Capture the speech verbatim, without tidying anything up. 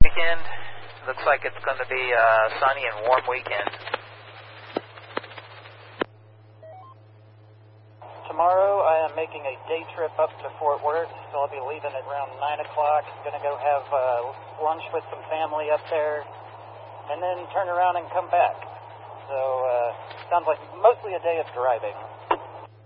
Weekend. Looks like it's going to be a sunny and warm weekend. Tomorrow I am making a day trip up to Fort Worth, so I'll be leaving at around nine o'clock. Going to go have uh, lunch with some family up there, and then turn around and come back. So uh, sounds like mostly a day of driving.